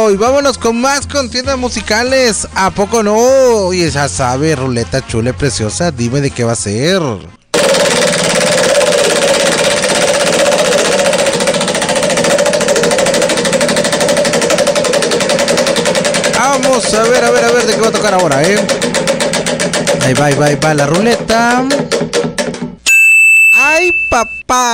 Y vámonos con más contiendas musicales. ¿A poco no? Y ya sabe, ruleta chula y preciosa, dime de qué va a ser. Vamos a ver de qué va a tocar ahora, Ahí va la ruleta.